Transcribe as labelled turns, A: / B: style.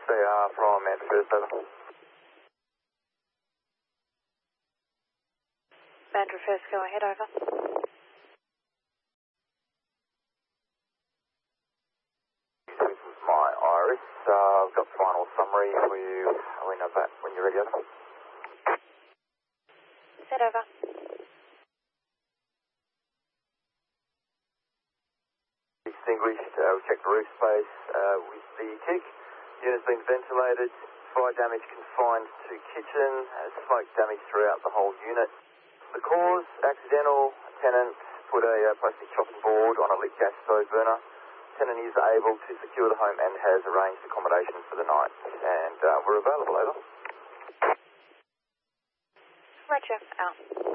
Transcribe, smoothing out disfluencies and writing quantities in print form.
A: CR from Manchester, over.
B: Mandra First, go ahead, over.
A: This is my Iris. I've got final summary for you. We know that when you're ready, over.
B: Set over.
A: Extinguished, we checked the roof space with the TIC. Unit's been ventilated, fire damage confined to kitchen, smoke damage throughout the whole unit. The cause, accidental. Tenant put a plastic chopping board on a lit gas stove burner. Tenant is able to secure the home and has arranged accommodation for the night. And we're available, over.
B: Roger, out.